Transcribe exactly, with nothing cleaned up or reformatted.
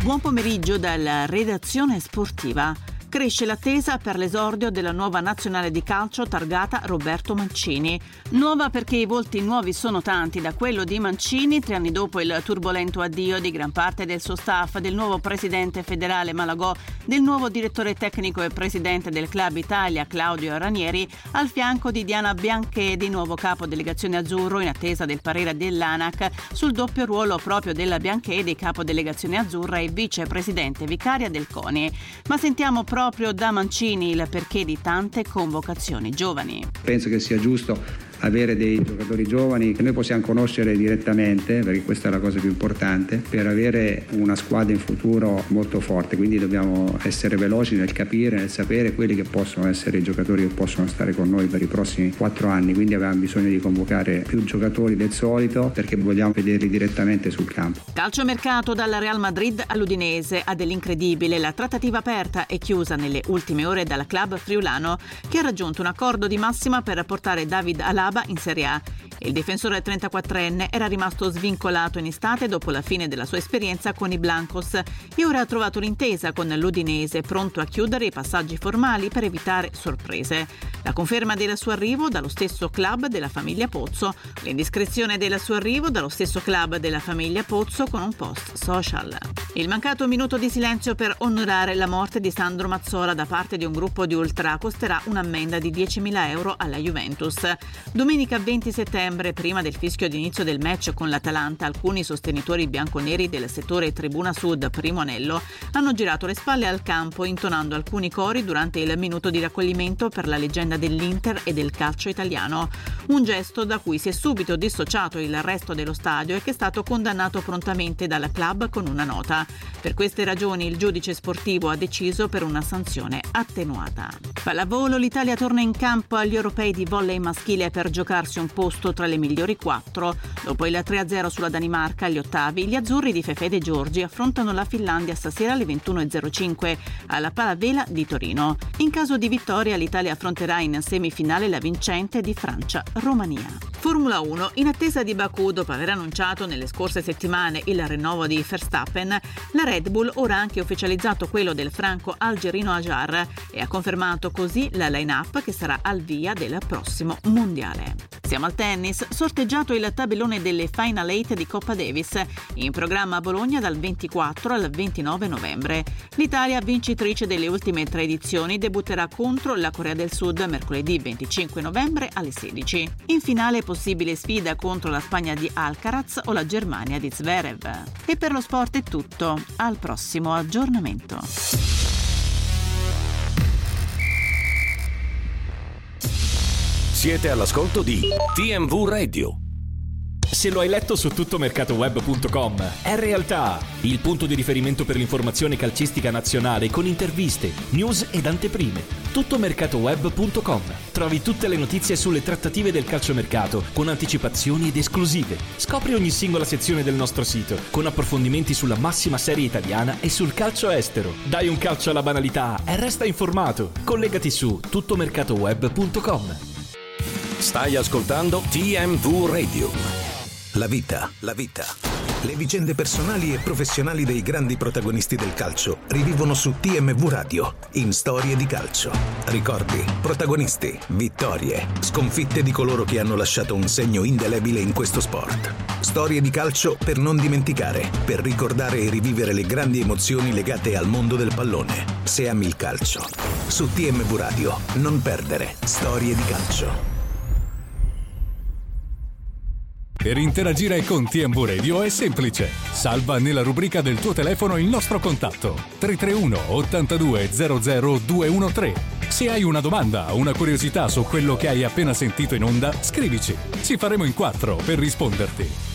Buon pomeriggio dalla redazione sportiva. Cresce l'attesa per l'esordio della nuova nazionale di calcio targata Roberto Mancini. Nuova perché i volti nuovi sono tanti, da quello di Mancini, tre anni dopo il turbolento addio di gran parte del suo staff, del nuovo presidente federale Malagò, del nuovo direttore tecnico e presidente del Club Italia Claudio Ranieri, al fianco di Diana Bianchedi, nuovo capo delegazione azzurro, in attesa del parere dell'ANAC sul doppio ruolo proprio della Bianchedi, capo delegazione azzurra e vicepresidente vicaria del CONI. Ma sentiamo proprio proprio da Mancini il perché di tante convocazioni giovani. Penso che sia giusto avere dei giocatori giovani che noi possiamo conoscere direttamente, perché questa è la cosa più importante, per avere una squadra in futuro molto forte. Quindi dobbiamo essere veloci nel capire, nel sapere quelli che possono essere i giocatori che possono stare con noi per i prossimi quattro anni. Quindi avevamo bisogno di convocare più giocatori del solito perché vogliamo vederli direttamente sul campo. Calciomercato dalla Real Madrid all'Udinese, ha dell'incredibile. La trattativa aperta e chiusa nelle ultime ore dal club friulano, che ha raggiunto un accordo di massima per portare David Alaba in Serie A. Il difensore trentaquattrenne era rimasto svincolato in estate dopo la fine della sua esperienza con i Blancos e ora ha trovato l'intesa con l'Udinese, pronto a chiudere i passaggi formali per evitare sorprese. La conferma del suo arrivo dallo stesso club della famiglia Pozzo, l'indiscrezione del suo arrivo dallo stesso club della famiglia Pozzo con un post social. Il mancato minuto di silenzio per onorare la morte di Sandro Mazzola da parte di un gruppo di ultra costerà un'ammenda di diecimila euro alla Juventus. Domenica venti settembre, prima del fischio d'inizio del match con l'Atalanta, alcuni sostenitori bianconeri del settore Tribuna Sud primo anello hanno girato le spalle al campo intonando alcuni cori durante il minuto di raccoglimento per la leggenda dell'Inter e del calcio italiano. Un gesto da cui si è subito dissociato il resto dello stadio e che è stato condannato prontamente dal club con una nota. Per queste ragioni il giudice sportivo ha deciso per una sanzione attenuata. Pallavolo, l'Italia torna in campo agli europei di volley maschile per giocarsi un posto tra le migliori quattro. Dopo il tre a zero sulla Danimarca agli ottavi, gli azzurri di Fefè De Giorgi affrontano la Finlandia stasera alle ventuno e zero cinque alla Palavela di Torino. In caso di vittoria l'Italia affronterà in semifinale la vincente di Francia-Romania. Formula uno, in attesa di Baku, dopo aver annunciato nelle scorse settimane il rinnovo di Verstappen, la Red Bull ora ha anche ufficializzato quello del franco-algerino Ajar e ha confermato così la line-up che sarà al via del prossimo mondiale. Siamo al tennis, sorteggiato il tabellone delle Final Eight di Coppa Davis, in programma a Bologna dal ventiquattro al ventinove novembre. L'Italia, vincitrice delle ultime tre edizioni, debutterà contro la Corea del Sud mercoledì venticinque novembre alle sedici. In finale possibile sfida contro la Spagna di Alcaraz o la Germania di Zverev. E per lo sport è tutto, al prossimo aggiornamento. Siete all'ascolto di T M V Radio. Se lo hai letto su tuttomercatoweb punto com, è realtà, il punto di riferimento per l'informazione calcistica nazionale con interviste, news ed anteprime. tuttomercatoweb punto com. Trovi tutte le notizie sulle trattative del calciomercato con anticipazioni ed esclusive. Scopri ogni singola sezione del nostro sito con approfondimenti sulla massima serie italiana e sul calcio estero. Dai un calcio alla banalità e resta informato. Collegati su tuttomercatoweb punto com. Stai ascoltando T M V Radio. La vita, la vita. Le vicende personali e professionali dei grandi protagonisti del calcio rivivono su T M V Radio, in Storie di calcio. Ricordi, protagonisti, vittorie, sconfitte di coloro che hanno lasciato un segno indelebile in questo sport. Storie di calcio per non dimenticare, per ricordare e rivivere le grandi emozioni legate al mondo del pallone. Se ami il calcio. Su T M V Radio, non perdere Storie di calcio. Per interagire con T M V Radio è semplice. Salva nella rubrica del tuo telefono il nostro contatto tre tre uno ottantadue zero zero due uno tre. Se hai una domanda o una curiosità su quello che hai appena sentito in onda, scrivici. Ci faremo in quattro per risponderti.